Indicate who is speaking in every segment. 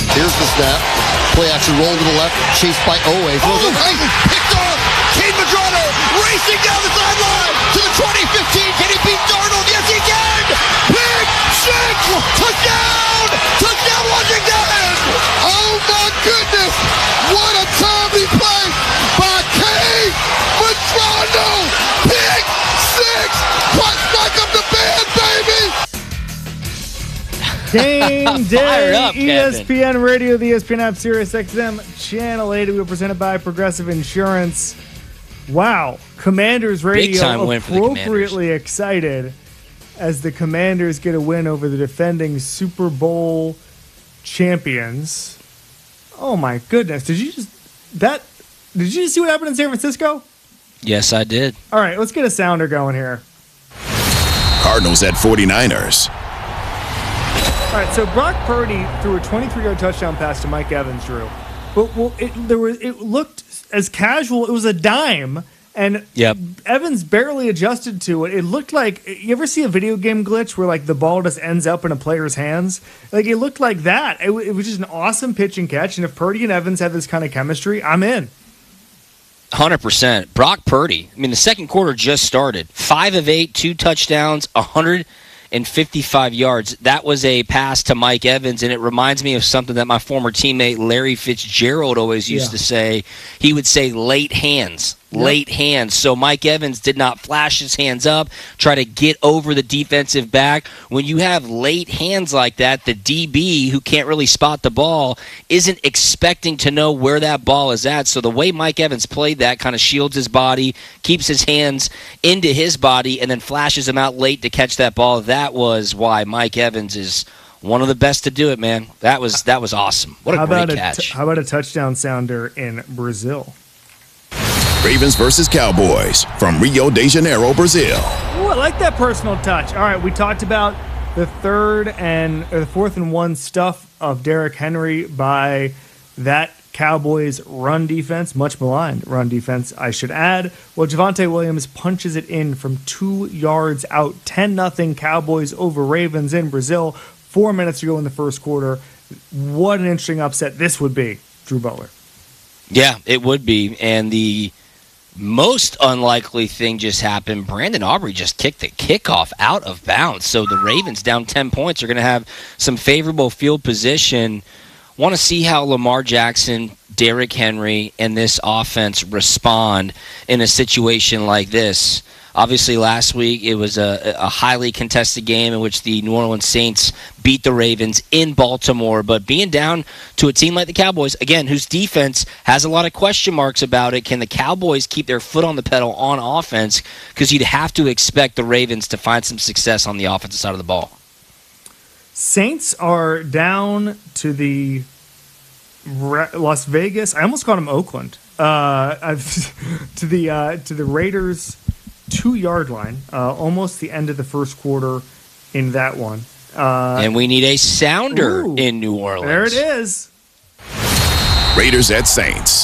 Speaker 1: Here's the snap. Play action roll to the left, chased by Owe. Throws it right, picked off. Cade Madrano racing down the sideline to the 20-15. Can he beat Darnold? Yes, he can. Pick six. Touchdown. Touchdown, Washington. Oh, my goodness. What a timely play by Cade Madrano. Pick six. Punch back up the band, baby.
Speaker 2: Game day,
Speaker 3: up,
Speaker 2: ESPN Radio, the ESPN app, Sirius XM, Channel 80. We were presented by Progressive Insurance. Wow, Commanders Radio appropriately excited as the Commanders get a win over the defending Super Bowl champions. Oh my goodness! Did you just see what happened in San Francisco?
Speaker 3: Yes, I did.
Speaker 2: All right, let's get a sounder going here.
Speaker 4: Cardinals at 49ers.
Speaker 2: All right, so Brock Purdy threw a 23-yard touchdown pass to Mike Evans, Drew. But it looked as casual. It was a dime, and Evans barely adjusted to it. It looked like, you ever see a video game glitch where like the ball just ends up in a player's hands? Like it looked like that. It was just an awesome pitch and catch. And if Purdy and Evans have this kind of chemistry, I'm in.
Speaker 3: 100%. Brock Purdy. I mean, the second quarter just started. 5 of 8, 2 touchdowns, 155 yards. That was a pass to Mike Evans, and it reminds me of something that my former teammate Larry Fitzgerald always used to say. He would say late hands. Late hands. So Mike Evans did not flash his hands up, try to get over the defensive back. When you have late hands like that, the DB, who can't really spot the ball, isn't expecting to know where that ball is at. So the way Mike Evans played that kind of shields his body, keeps his hands into his body, and then flashes him out late to catch that ball. That was why Mike Evans is one of the best to do it, man. That was awesome. What a great catch.
Speaker 2: How about a touchdown sounder in Brazil?
Speaker 4: Ravens versus Cowboys from Rio de Janeiro, Brazil.
Speaker 2: Ooh, I like that personal touch. All right, we talked about the 4th and 1 stuff of Derrick Henry by that Cowboys run defense, much maligned run defense, I should add. Well, Javonte Williams punches it in from 2 yards out, 10-0 Cowboys over Ravens in Brazil. 4 minutes to go in the first quarter. What an interesting upset this would be, Drew Butler.
Speaker 3: Yeah, it would be, and the most unlikely thing just happened. Brandon Aubrey just kicked the kickoff out of bounds. So the Ravens, down 10 points, are going to have some favorable field position. Want to see how Lamar Jackson, Derrick Henry, and this offense respond in a situation like this. Obviously, last week it was a highly contested game in which the New Orleans Saints beat the Ravens in Baltimore. But being down to a team like the Cowboys, again, whose defense has a lot of question marks about it, can the Cowboys keep their foot on the pedal on offense? Because you'd have to expect the Ravens to find some success on the offensive side of the ball.
Speaker 2: Saints are down to the Las Vegas. I almost called them Oakland. To the Raiders 2-yard line, almost the end of the first quarter in that one.
Speaker 3: And we need a sounder in New Orleans.
Speaker 2: There it is.
Speaker 4: Raiders at Saints.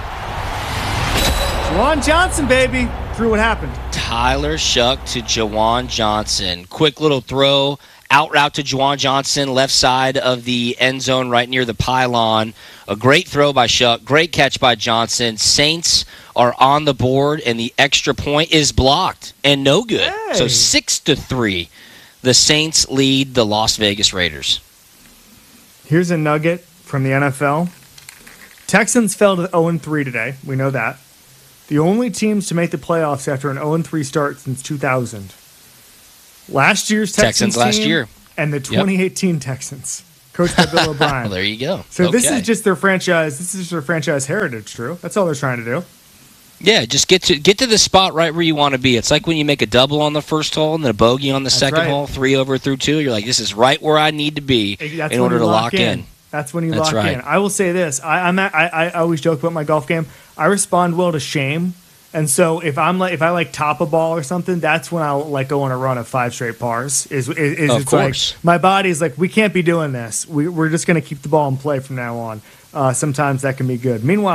Speaker 2: Juwan Johnson, baby. Drew, what happened?
Speaker 3: Tyler Shuck to Juwan Johnson. Quick little throw. Out route to Juwan Johnson, left side of the end zone right near the pylon. A great throw by Shuck. Great catch by Johnson. Saints are on the board, and the extra point is blocked and no good.
Speaker 2: Hey.
Speaker 3: So 6-3. The Saints lead the Las Vegas Raiders.
Speaker 2: Here's a nugget from the NFL. Texans fell to 0-3 today. We know that. The only teams to make the playoffs after an 0-3 start since 2000. Last year's Texans
Speaker 3: last
Speaker 2: team
Speaker 3: year.
Speaker 2: And the 2018 Texans, coached by Bill O'Brien.
Speaker 3: Well, there you go.
Speaker 2: So This is just their franchise. This is their franchise heritage, Drew. That's all they're trying to do.
Speaker 3: Yeah, just get to the spot right where you want to be. It's like when you make a double on the first hole and then a bogey on the second hole, 3 over through 2. You're like, this is right where I need to be in order to lock in.
Speaker 2: That's when you lock in. I will say this. I always joke about my golf game. I respond well to shame. And so if I top a ball or something, that's when I'll go on a run of 5 straight pars. Of course. Like my body's like, we can't be doing this. We're just going to keep the ball in play from now on. Sometimes that can be good. Meanwhile,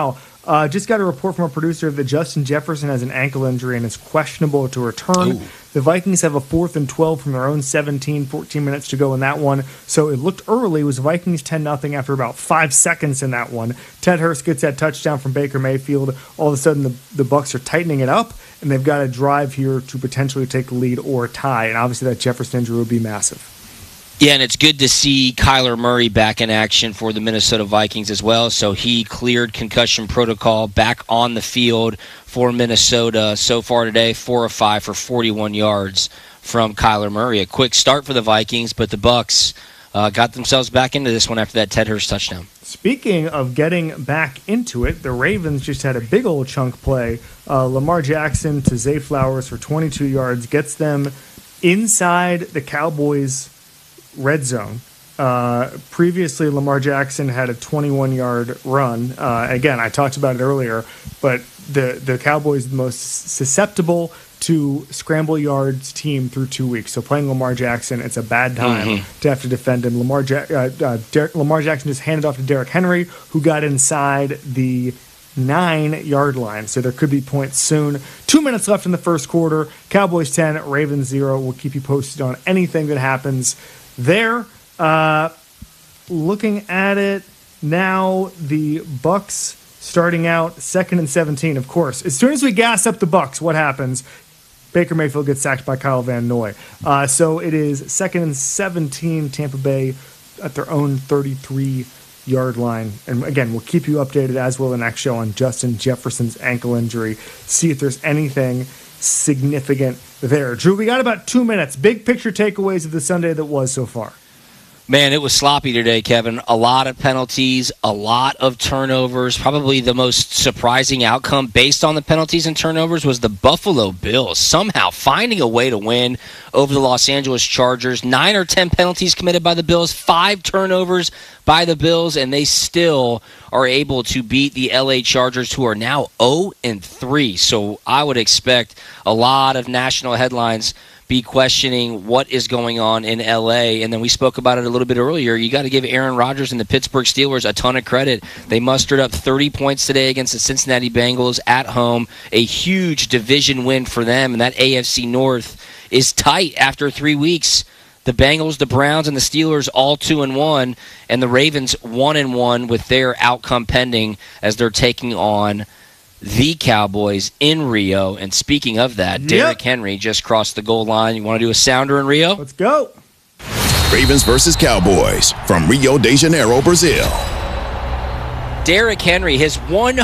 Speaker 2: Just got a report from a producer that Justin Jefferson has an ankle injury and is questionable to return.
Speaker 3: Ooh.
Speaker 2: The Vikings have a 4th and 12 from their own 17, 14 minutes to go in that one. So it looked early. It was Vikings 10-0 after about 5 seconds in that one. Ted Hurst gets that touchdown from Baker Mayfield. All of a sudden, the Bucs are tightening it up, and they've got a drive here to potentially take a lead or a tie. And obviously that Jefferson injury would be massive.
Speaker 3: Yeah, and it's good to see Kyler Murray back in action for the Minnesota Vikings as well. So he cleared concussion protocol, back on the field for Minnesota so far today, 4 of 5 for 41 yards from Kyler Murray. A quick start for the Vikings, but the Bucs got themselves back into this one after that Ted Hurst touchdown.
Speaker 2: Speaking of getting back into it, the Ravens just had a big old chunk play. Lamar Jackson to Zay Flowers for 22 yards, gets them inside the Cowboys' red zone. Previously, Lamar Jackson had a 21-yard run. Again, I talked about it earlier, but the Cowboys are the most susceptible to scramble yards team through 2 weeks. So playing Lamar Jackson, it's a bad time to have to defend him. Lamar Jackson just handed off to Derrick Henry, who got inside the 9-yard line. So there could be points soon. 2 minutes left in the first quarter. Cowboys 10, Ravens 0. We'll keep you posted on anything that happens there. Looking at it now, the Bucs starting out 2nd and 17. Of course, as soon as we gas up the Bucs, what happens? Baker Mayfield gets sacked by Kyle Van Noy. So it is 2nd and 17, Tampa Bay at their own 33-yard line. And again, we'll keep you updated, as will the next show, on Justin Jefferson's ankle injury. See if there's anything significant there. Drew, we got about 2 minutes. Big picture takeaways of the Sunday that was so far.
Speaker 3: Man, it was sloppy today, Kevin. A lot of penalties, a lot of turnovers. Probably the most surprising outcome based on the penalties and turnovers was the Buffalo Bills somehow finding a way to win over the Los Angeles Chargers. 9 or 10 penalties committed by the Bills, 5 turnovers by the Bills, and they still are able to beat the LA Chargers, who are now 0-3. So I would expect a lot of national headlines be questioning what is going on in LA. And then we spoke about it a little bit earlier. You got to give Aaron Rodgers and the Pittsburgh Steelers a ton of credit. They mustered up 30 points today against the Cincinnati Bengals at home. A huge division win for them, and that AFC North is tight after 3 weeks. The Bengals, the Browns, and the Steelers all 2-1, and the Ravens 1-1 with their outcome pending as they're taking on the Cowboys in Rio. And speaking of that, Derrick Henry just crossed the goal line. You want to do a sounder in Rio?
Speaker 2: Let's go.
Speaker 4: Ravens versus Cowboys from Rio de Janeiro, Brazil.
Speaker 3: Derrick Henry, his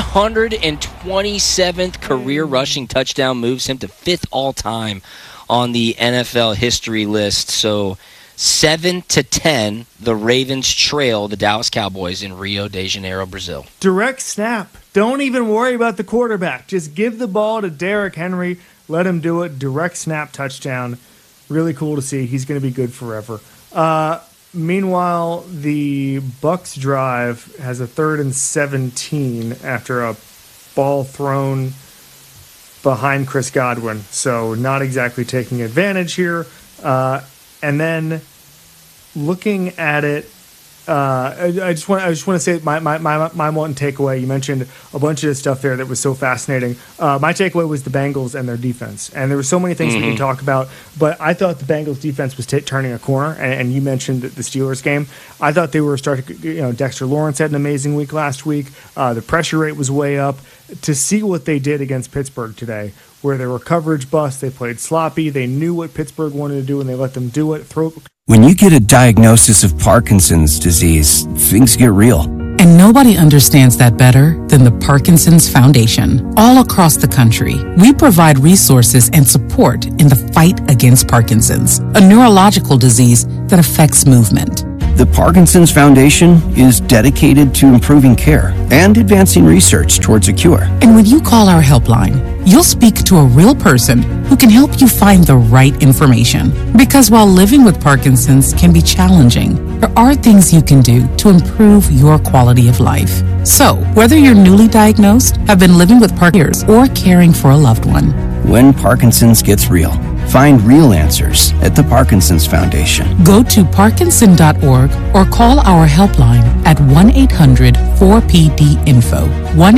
Speaker 3: 127th career rushing touchdown moves him to 5th all-time on the NFL history list. So 7-10, the Ravens trail the Dallas Cowboys in Rio de Janeiro, Brazil.
Speaker 2: Direct snap. Don't even worry about the quarterback. Just give the ball to Derrick Henry. Let him do it. Direct snap touchdown. Really cool to see. He's going to be good forever. Meanwhile, the Bucs drive has a 3rd and 17 after a ball thrown behind Chris Godwin. So not exactly taking advantage here. And then looking at it, I just want to say my one takeaway. You mentioned a bunch of stuff there that was so fascinating. My takeaway was the Bengals and their defense, and there were so many things we can talk about. But I thought the Bengals defense was turning a corner. And you mentioned the Steelers game. I thought they were starting. Dexter Lawrence had an amazing week last week. The pressure rate was way up. To see what they did against Pittsburgh today, where they were coverage busts, they played sloppy. They knew what Pittsburgh wanted to do, and they let them do it.
Speaker 5: When you get a diagnosis of Parkinson's disease, things get real.
Speaker 6: And nobody understands that better than the Parkinson's Foundation. All across the country, we provide resources and support in the fight against Parkinson's, a neurological disease that affects movement.
Speaker 5: The Parkinson's Foundation is dedicated to improving care and advancing research towards a cure.
Speaker 6: And when you call our helpline, you'll speak to a real person who can help you find the right information. Because while living with Parkinson's can be challenging, there are things you can do to improve your quality of life. So, whether you're newly diagnosed, have been living with Parkinson's, or caring for a loved one,
Speaker 5: when Parkinson's gets real, Find real answers at the Parkinson's Foundation.
Speaker 6: Go to parkinson.org or call our helpline at 1-800-4PD-INFO,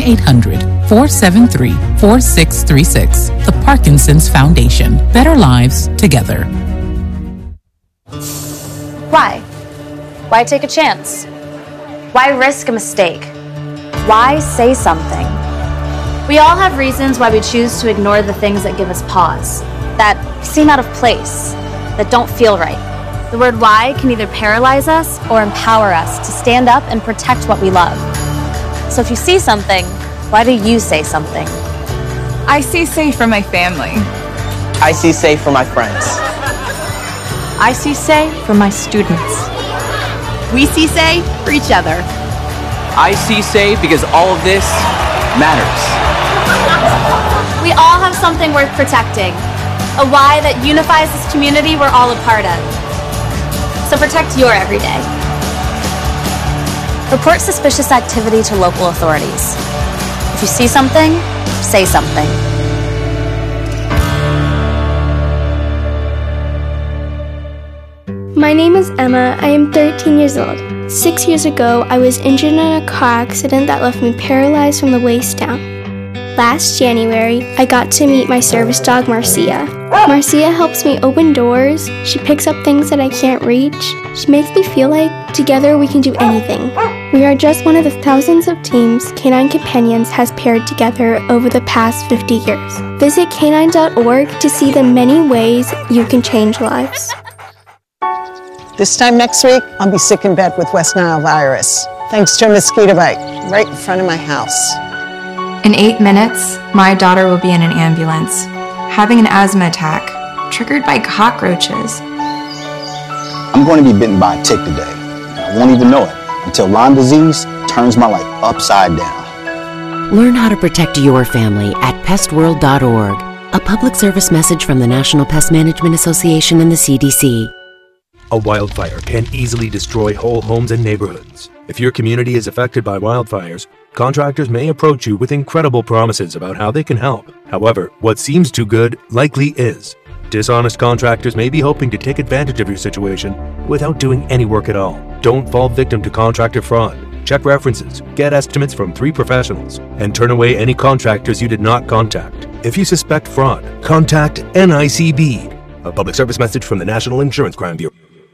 Speaker 6: 1-800-473-4636. The Parkinson's Foundation. Better lives together.
Speaker 7: Why? Why take a chance? Why risk a mistake? Why say something? We all have reasons why we choose to ignore the things that give us pause, that seem out of place, that don't feel right. The word why can either paralyze us or empower us to stand up and protect what we love. So if you see something, why do you say something?
Speaker 8: I see safe for my family.
Speaker 9: I see safe for my friends.
Speaker 7: I see say for my students.
Speaker 10: We see say for each other.
Speaker 9: I see say because all of this matters.
Speaker 7: We all have something worth protecting, a why that unifies this community we're all a part of. So protect your everyday. Report suspicious activity to local authorities. If you see something, say something.
Speaker 11: My name is Emma. I am 13 years old. 6 years ago, I was injured in a car accident that left me paralyzed from the waist down. Last January, I got to meet my service dog, Marcia. Marcia helps me open doors. She picks up things that I can't reach. She makes me feel like together we can do anything. We are just one of the thousands of teams Canine Companions has paired together over the past 50 years. Visit canine.org to see the many ways you can change lives.
Speaker 12: This time next week, I'll be sick in bed with West Nile virus, thanks to a mosquito bite right in front of my house.
Speaker 13: In 8 minutes, my daughter will be in an ambulance, having an asthma attack, triggered by cockroaches.
Speaker 14: I'm going to be bitten by a tick today. I won't even know it until Lyme disease turns my life upside down.
Speaker 15: Learn how to protect your family at pestworld.org. A public service message from the National Pest Management Association and the CDC.
Speaker 16: A wildfire can easily destroy whole homes and neighborhoods. If your community is affected by wildfires, contractors may approach you with incredible promises about how they can help. However, what seems too good likely is. Dishonest contractors may be hoping to take advantage of your situation without doing any work at all. Don't fall victim to contractor fraud. Check references, get estimates from 3 professionals, and turn away any contractors you did not contact. If you suspect fraud, contact NICB. A public service message from the National Insurance Crime Bureau.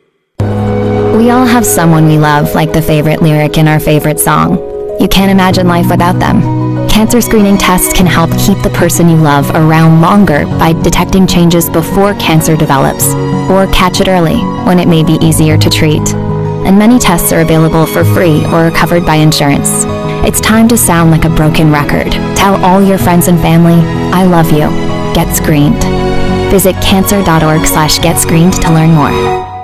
Speaker 17: We all have someone we love, like the favorite lyric in our favorite song. You can't imagine life without them. Cancer screening tests can help keep the person you love around longer by detecting changes before cancer develops, or catch it early when it may be easier to treat. And many tests are available for free or are covered by insurance. It's time to sound like a broken record. Tell all your friends and family, I love you. Get screened. Visit cancer.org/getscreened to learn more.